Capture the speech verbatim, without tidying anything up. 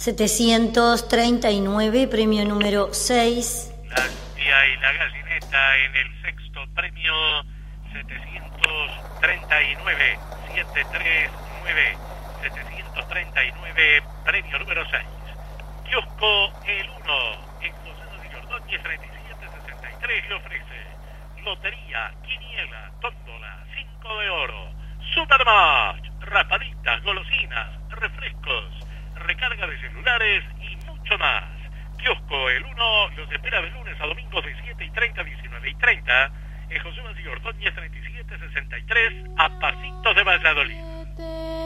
setecientos treinta y nueve, premio número seis. La Tía y la Gallineta en el sexto premio, setecientos treinta y nueve, setecientos treinta y nueve, setecientos treinta y nueve, premio número seis. Kiosco El uno, en José Luis Ordóñez treinta y siete sesenta y tres, le ofrece lotería, quiniela, tómbola, cinco de oro, Supermatch, rapaditas, golosinas, refrescos, recarga de celulares y mucho más. Kiosco El uno los espera de lunes a domingos de siete y treinta a diecinueve y treinta en José Luis Ordóñez treinta y siete sesenta y tres, a pasitos de Valladolid.